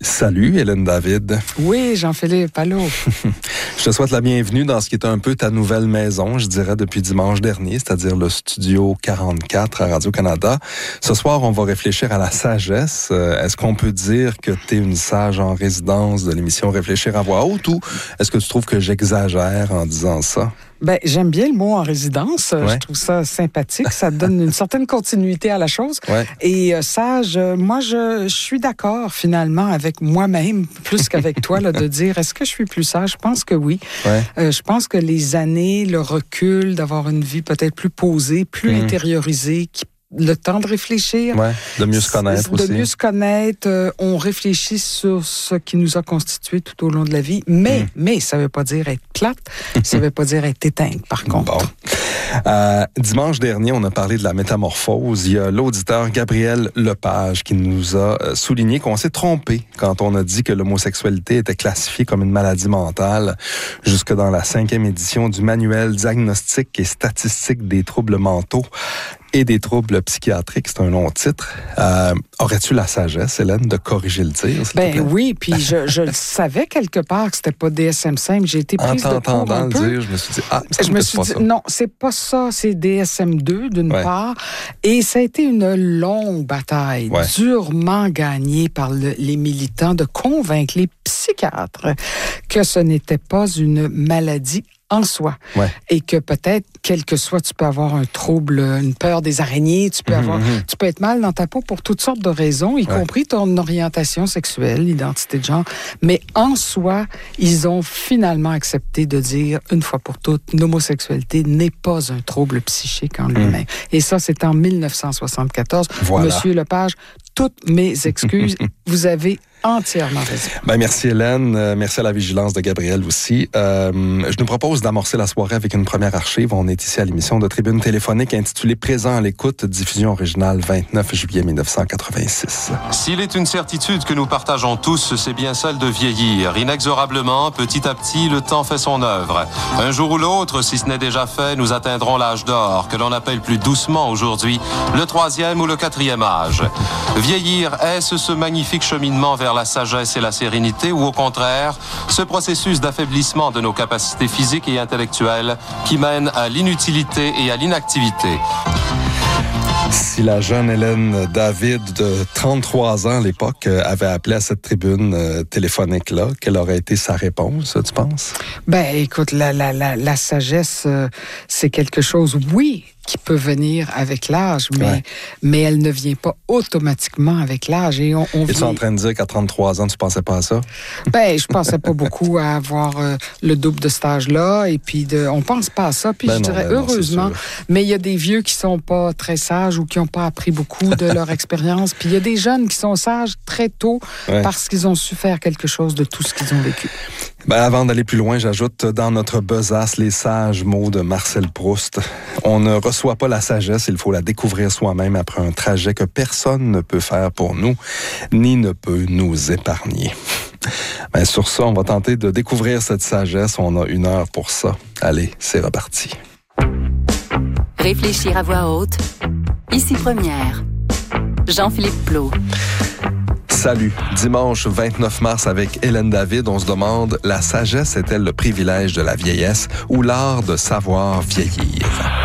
Salut, Hélène David. Oui, Jean-Philippe, allô. Je te souhaite la bienvenue dans ce qui est un peu ta nouvelle maison, je dirais, depuis dimanche dernier, c'est-à-dire le Studio 44 à Radio-Canada. Ce soir, on va réfléchir à la sagesse. Est-ce qu'on peut dire que tu es une sage en résidence de l'émission Réfléchir à voix haute ou est-ce que tu trouves que j'exagère en disant ça? Ben, j'aime bien le mot en résidence. Ouais. Je trouve ça sympathique. Ça donne une certaine continuité à la chose. Ouais. Et sage, moi, je suis d'accord finalement avec moi-même, plus qu'avec toi, là, de dire est-ce que je suis plus sage? Je pense que oui. Ouais. Je pense que les années, le recul, d'avoir une vie peut-être plus posée, plus intériorisée, le temps de réfléchir. Ouais, de mieux se connaître aussi. De mieux se connaître. On réfléchit sur ce qui nous a constitué tout au long de la vie. Mais ça ne veut pas dire être plate. Ça ne veut pas dire être éteinte, par contre. Bon. Dimanche dernier, on a parlé de la métamorphose. Il y a l'auditeur Gabriel Lepage qui nous a souligné qu'on s'est trompé quand on a dit que l'homosexualité était classifiée comme une maladie mentale jusque dans la 5e édition du manuel diagnostique et statistique des troubles mentaux et des troubles psychiatriques. C'est un long titre. Aurais-tu la sagesse, Hélène, de corriger le tir? Ben oui, puis je le savais quelque part que c'était pas DSM-5. J'ai été prise de court un peu. Dire, je me suis dit, je me suis dit, non, c'est pas ça, c'est DSM-2 d'une part. Et ça a été une longue bataille, durement gagnée par les militants de convaincre les psychiatres que ce n'était pas une maladie en soi. Et que peut-être, quel que soit, tu peux avoir un trouble, une peur des araignées, tu peux être mal dans ta peau pour toutes sortes de raisons, y compris ton orientation sexuelle, l'identité de genre. Mais en soi, ils ont finalement accepté de dire, une fois pour toutes, l'homosexualité n'est pas un trouble psychique en lui-même. Et ça, c'est en 1974. Voilà. Monsieur Lepage, toutes mes excuses. Vous avez entièrement raison. Ben, merci Hélène. Merci à la vigilance de Gabriel aussi. Je nous propose d'amorcer la soirée avec une première archive. On est ici à l'émission de Tribune téléphonique intitulée Présent à l'écoute, diffusion originale 29 juillet 1986. S'il est une certitude que nous partageons tous, c'est bien celle de vieillir. Inexorablement, petit à petit, le temps fait son œuvre. Un jour ou l'autre, si ce n'est déjà fait, nous atteindrons l'âge d'or, que l'on appelle plus doucement aujourd'hui le 3e ou le 4e âge. Vieillir, est-ce ce magnifique cheminement vers la sagesse et la sérénité ou au contraire, ce processus d'affaiblissement de nos capacités physiques et intellectuelles qui mène à l'inutilité et à l'inactivité? Si la jeune Hélène David de 33 ans à l'époque avait appelé à cette tribune téléphonique-là, quelle aurait été sa réponse, tu penses? Ben, écoute, la sagesse, c'est quelque chose, oui, qui peut venir avec l'âge, mais elle ne vient pas automatiquement avec l'âge. Et Es-tu en train de dire qu'à 33 ans, tu pensais pas à ça? Ben, je pensais pas beaucoup à avoir le double de cet âge-là, et puis on pense pas à ça, puis je dirais heureusement, mais il y a des vieux qui sont pas très sages ou qui ont pas appris beaucoup de leur expérience, puis il y a des jeunes qui sont sages très tôt parce qu'ils ont su faire quelque chose de tout ce qu'ils ont vécu. Ben, avant d'aller plus loin, j'ajoute dans notre besace les sages mots de Marcel Proust. On ne reçoit pas la sagesse, il faut la découvrir soi-même après un trajet que personne ne peut faire pour nous, ni ne peut nous épargner. Ben, sur ça, on va tenter de découvrir cette sagesse. On a 1 heure pour ça. Allez, c'est reparti. Réfléchir à voix haute. Ici Première. Jean-Philippe Plot. Salut. Dimanche 29 mars avec Hélène David, on se demande, la sagesse est-elle le privilège de la vieillesse ou l'art de savoir vieillir?